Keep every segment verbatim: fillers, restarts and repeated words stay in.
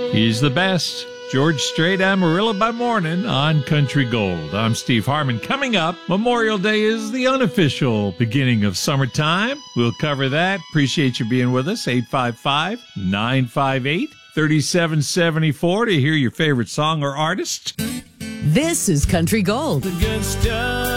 He's the best. George Strait, Amarillo by Morning on Country Gold. I'm Steve Harmon. Coming up, Memorial Day is the unofficial beginning of summertime. We'll cover that. Appreciate you being with us. eight five five, nine five eight, three seven seven four to hear your favorite song or artist. This is Country Gold. The good stuff.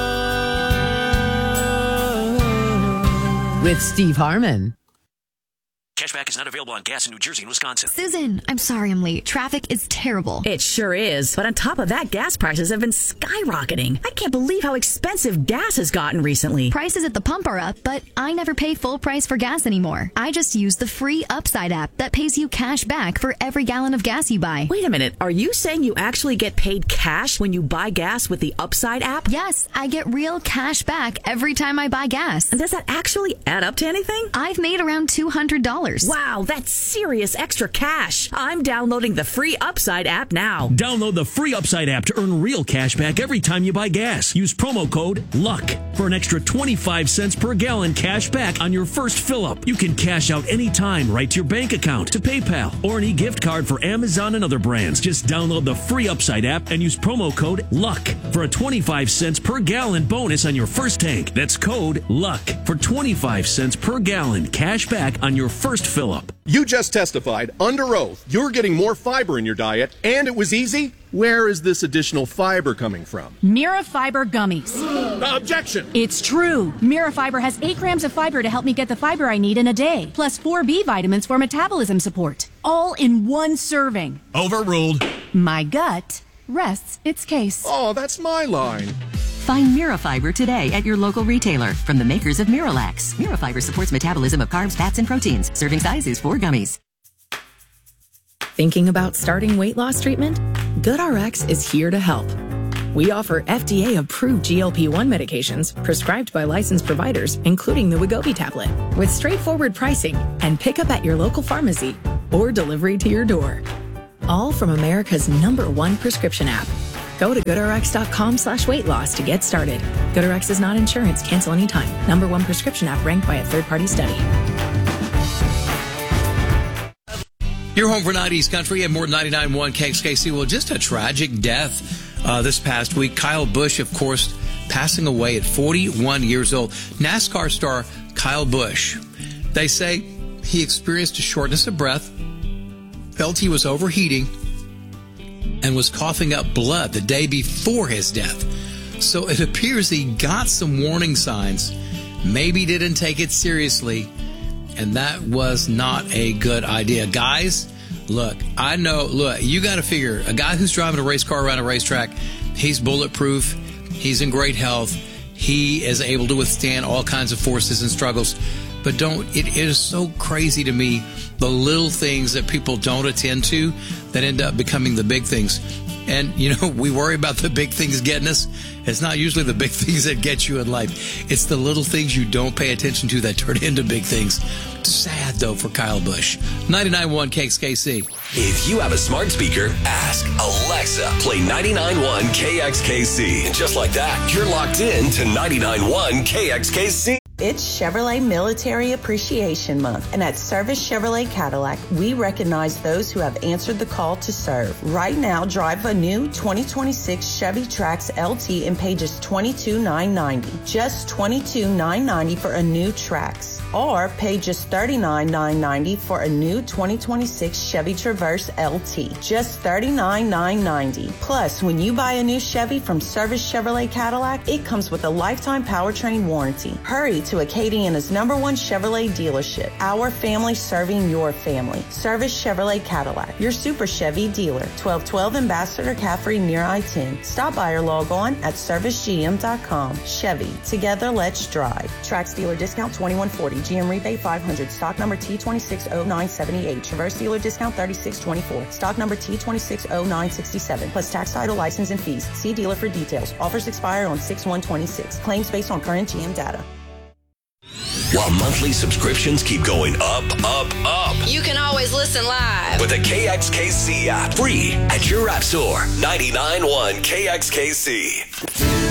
With Steve Harmon. Cashback is not available on gas in New Jersey and Wisconsin. Susan, I'm sorry I'm late. Traffic is terrible. It sure is. But on top of that, gas prices have been skyrocketing. I can't believe how expensive gas has gotten recently. Prices at the pump are up, but I never pay full price for gas anymore. I just use the free Upside app that pays you cash back for every gallon of gas you buy. Wait a minute. Are you saying you actually get paid cash when you buy gas with the Upside app? Yes, I get real cash back every time I buy gas. And does that actually add up to anything? I've made around two hundred dollars. Wow, that's serious extra cash. I'm downloading the free Upside app now. Download the free Upside app to earn real cash back every time you buy gas. Use promo code LUCK for an extra twenty-five cents per gallon cash back on your first fill-up. You can cash out anytime right to your bank account, to PayPal, or an e-gift card for Amazon and other brands. Just download the free Upside app and use promo code LUCK for a twenty-five cents per gallon bonus on your first tank. That's code LUCK for twenty-five cents per gallon cash back on your first fill-up. You just testified under oath you're getting more fiber in your diet, and it was easy? Where is this additional fiber coming from? Mirafiber gummies. Objection! It's true. Mirafiber has eight grams of fiber to help me get the fiber I need in a day, plus four B vitamins for metabolism support. All in one serving. Overruled. My gut rests its case. Oh, that's my line. Find Mirafiber today at your local retailer from the makers of Miralax. Mirafiber supports metabolism of carbs, fats, and proteins. Serving size is four gummies. Thinking about starting weight loss treatment? GoodRx is here to help. We offer F D A-approved G L P one medications prescribed by licensed providers, including the Wegovy tablet, with straightforward pricing and pickup at your local pharmacy or delivery to your door. All from America's number one prescription app. Go to GoodRx.com slash weight loss to get started. GoodRx is not insurance. Cancel anytime. Number one prescription app ranked by a third-party study. You're home for nineties Country and more ninety-nine point one K X K C. Well, just a tragic death uh, this past week. Kyle Busch, of course, passing away at forty-one years old. NASCAR star Kyle Busch. They say he experienced a shortness of breath, felt he was overheating, and was coughing up blood the day before his death. So it appears he got some warning signs, maybe didn't take it seriously, and that was not a good idea. Guys, look, I know, look, you got to figure, a guy who's driving a race car around a racetrack, he's bulletproof, he's in great health, he is able to withstand all kinds of forces and struggles. But don't, it, it is so crazy to me, the little things that people don't attend to that end up becoming the big things. And, you know, we worry about the big things getting us. It's not usually the big things that get you in life. It's the little things you don't pay attention to that turn into big things. Sad, though, for Kyle Busch. ninety-nine point one K X K C. If you have a smart speaker, ask Alexa, play ninety-nine point one K X K C. And just like that, you're locked in to ninety-nine point one K X K C. It's Chevrolet Military Appreciation Month, and at Service Chevrolet Cadillac, we recognize those who have answered the call to serve. Right now, drive a new twenty twenty-six Chevy Trax L T and pay just twenty-two thousand nine hundred ninety dollars. Just twenty-two thousand nine hundred ninety dollars for a new Trax. Or pay just thirty-nine thousand nine hundred ninety dollars for a new twenty twenty-six Chevy Traverse L T. Just thirty-nine thousand nine hundred ninety dollars. Plus, when you buy a new Chevy from Service Chevrolet Cadillac, it comes with a lifetime powertrain warranty. Hurry to Acadiana's number one Chevrolet dealership. Our family serving your family. Service Chevrolet Cadillac, your Super Chevy dealer. twelve twelve Ambassador Caffrey near I ten. Stop by or log on at service G M dot com. Chevy, together let's drive. Trax dealer discount twenty-one forty. G M rebate five hundred. Stock number T two six zero nine seven eight. Traverse dealer discount thirty-six twenty-four. Stock number T two six zero nine six seven. Plus tax, title, license, and fees. See dealer for details. Offers expire on six one twenty-six. Claims based on current G M data. While monthly subscriptions keep going up, up, up. You can always listen live with the K X K C app, free at your app store. ninety-nine point one K X K C.